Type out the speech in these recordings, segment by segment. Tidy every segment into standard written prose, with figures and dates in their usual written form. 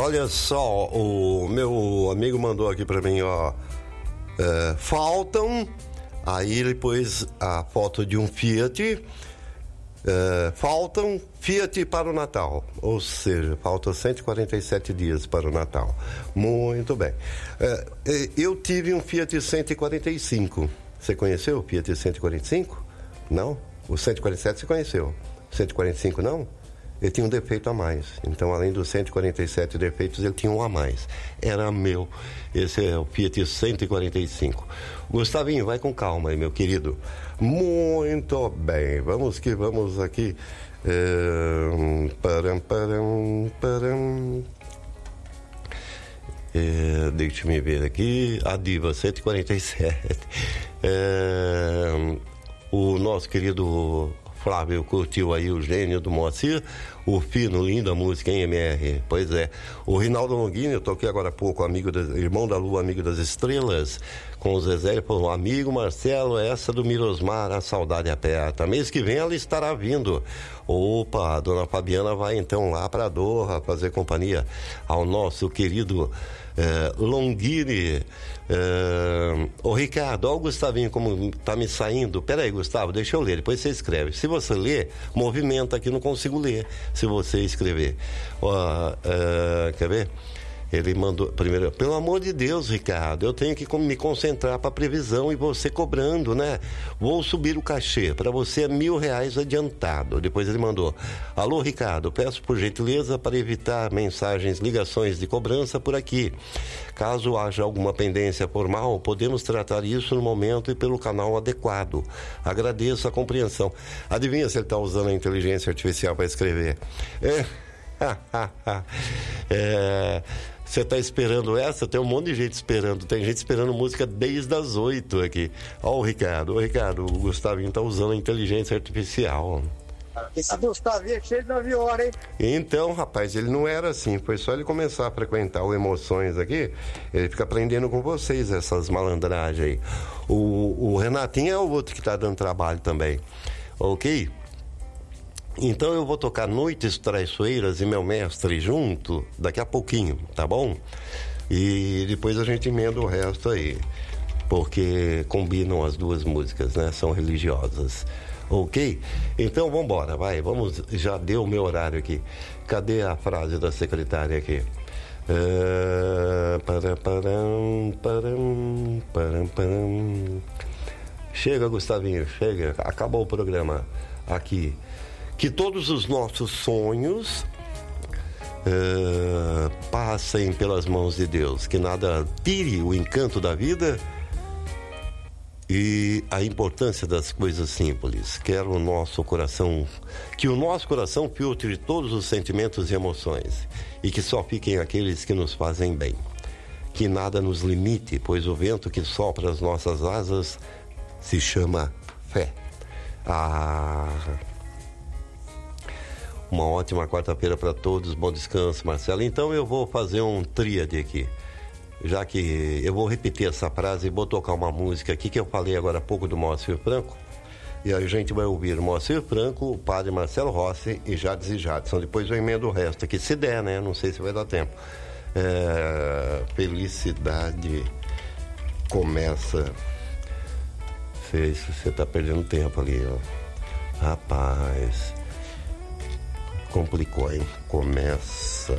Olha só, o meu amigo mandou aqui pra mim, ó. Faltam. Aí ele pôs a foto de um Fiat. Faltam Fiat para o Natal. Ou seja, faltam 147 dias para o Natal. Muito bem. Eu tive um Fiat 145. Você conheceu o Fiat 145? Não? O 147 você conheceu. O 145 não? Ele tinha um defeito a mais. Então, além dos 147 defeitos, ele tinha um a mais. Era meu. Esse é o Fiat 145. Gustavinho, vai com calma aí, meu querido. Muito bem. Vamos que vamos aqui. Deixa-me ver aqui. A Diva 147. O nosso querido Flávio curtiu aí o gênio do Moacir, o fino, linda música em MR. Pois é. O Rinaldo Longini, eu toquei agora há pouco, irmão da Lua, amigo das estrelas, com o Zezé, ele falou: amigo Marcelo, essa do Mirosmar, a saudade aperta. Mês que vem ela estará vindo. Opa, a dona Fabiana vai então lá para Doha fazer companhia ao nosso querido Longini. Ô Ricardo, olha o Gustavinho como tá me saindo. Peraí, Gustavo, deixa eu ler, depois você escreve. Se você ler, movimenta aqui, não consigo ler se você escrever. Quer ver? Ele mandou primeiro: pelo amor de Deus, Ricardo, eu tenho que me concentrar para previsão e você cobrando, né? Vou subir o cachê, para você é R$1.000 adiantado. Depois ele mandou: alô, Ricardo, peço por gentileza para evitar mensagens, ligações de cobrança por aqui. Caso haja alguma pendência formal, podemos tratar isso no momento e pelo canal adequado. Agradeço a compreensão. Adivinha se ele está usando a inteligência artificial para escrever? Você está esperando essa? Tem um monte de gente esperando. Tem gente esperando música desde as 8 aqui. Ó, o Ricardo. O Gustavinho está usando a inteligência artificial. Esse Gustavinho é cheio de 9 horas, hein? Então, rapaz, ele não era assim. Foi só ele começar a frequentar o Emoções aqui, ele fica aprendendo com vocês essas malandragens aí. O Renatinho é o outro que está dando trabalho também. Ok? Então eu vou tocar Noites Traiçoeiras e Meu Mestre junto daqui a pouquinho, tá bom? E depois a gente emenda o resto aí, porque combinam as duas músicas, né? São religiosas, ok? Então vambora, vamos, já deu o meu horário aqui. Cadê a frase da secretária aqui? Chega, Gustavinho, chega, acabou o programa aqui. Que todos os nossos sonhos passem pelas mãos de Deus, que nada tire o encanto da vida e a importância das coisas simples. Quero que o nosso coração filtre todos os sentimentos e emoções e que só fiquem aqueles que nos fazem bem. Que nada nos limite, pois o vento que sopra as nossas asas se chama fé. Uma ótima quarta-feira para todos, bom descanso, Marcelo. Então eu vou fazer um tríade aqui, já que eu vou repetir essa frase e vou tocar uma música aqui que eu falei agora há pouco do Moacir Franco, e aí a gente vai ouvir o Moacir Franco, o padre Marcelo Rossi e Jades e Jadson. Depois eu emendo o resto aqui, se der, né? Não sei se vai dar tempo. Felicidade começa. Você tá perdendo tempo ali, ó. Rapaz, complicou, hein? Começa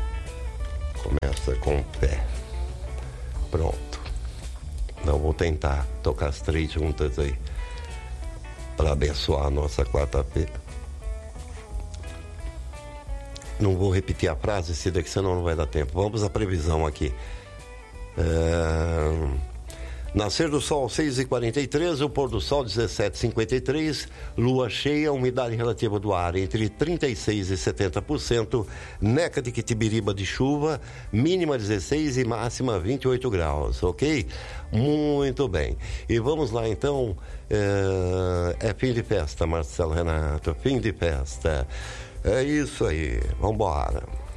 com fé. Pronto. Então vou tentar tocar as três juntas aí para abençoar a nossa quarta-feira. Não vou repetir a frase, Cida, que senão não vai dar tempo. Vamos à previsão aqui. Nascer do sol 6h43, o pôr do sol 17h53, lua cheia, umidade relativa do ar entre 36% e 70%, neca de Quitibiriba de chuva, mínima 16 e máxima 28 graus, ok? Muito bem. E vamos lá então, é fim de festa, Marcelo Renato, fim de festa. É isso aí, vambora.